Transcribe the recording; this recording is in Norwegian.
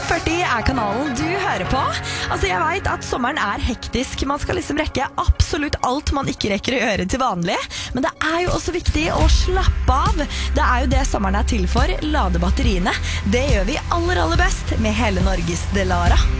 Topp 40 er kanalen du hører på. Altså, jeg vet at sommeren er hektisk. Man skal liksom rekke absolutt alt man ikke rekker å gjøre til vanlig. Men det er jo også viktig å slappe av. Det er jo det sommeren er til for. Lade batteriene. Det gjør vi aller best med hele Norges Delara.